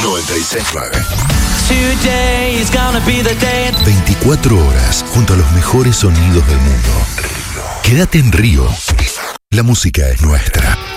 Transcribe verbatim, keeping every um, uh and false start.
noventa y seis punto nueve. Today is gonna be the day. veinticuatro horas junto a los mejores sonidos del mundo. Quédate en Río. La música es nuestra.